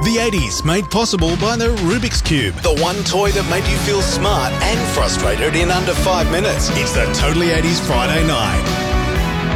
The 80s made possible by the Rubik's Cube, the one toy that made you feel smart and frustrated in under 5 minutes. It's the Totally 80s Friday night.